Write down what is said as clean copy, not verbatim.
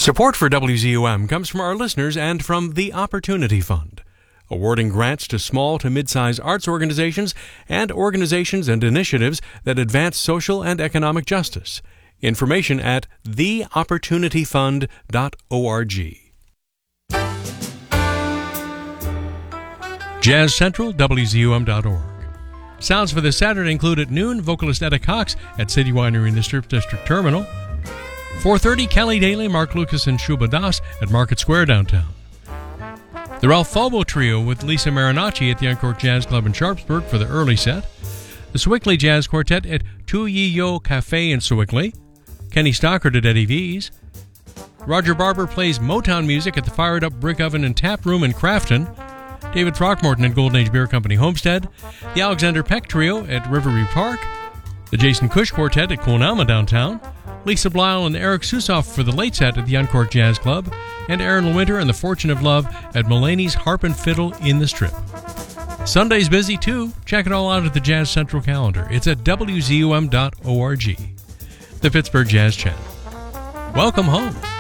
Support for WZUM comes from our listeners and from the Opportunity Fund, awarding grants to small to mid-size arts organizations and initiatives that advance social and economic justice. Information at theopportunityfund.org. Jazz Central, WZUM.org. Sounds for this Saturday include at noon, vocalist Etta Cox at City Winery in the Strip District Terminal. 4:30, Kelly Daly, Mark Lucas, and Shuba Das at Market Square downtown. The Ralph Falbo Trio with Lisa Marinacci at the Uncork Jazz Club in Sharpsburg for the early set. The Sewickley Jazz Quartet at Tu Yi Yo Cafe in Sewickley. Kenny Stockard at Eddie V's. Roger Barber plays Motown music at the Fired Up Brick Oven and Tap Room in Crafton. David Throckmorton at Golden Age Beer Company Homestead. The Alexander Peck Trio at Riverview Park. The Jason Cush Quartet at Coonalma downtown. Lisa Blyle and Eric Susoff for the late set at the Uncork Jazz Club, and Aaron Lewinter and the Fortune of Love at Mulaney's Harp and Fiddle in the Strip. Sunday's busy too. Check it all out at the Jazz Central calendar. It's at WZUM.org. The Pittsburgh Jazz Channel. Welcome home.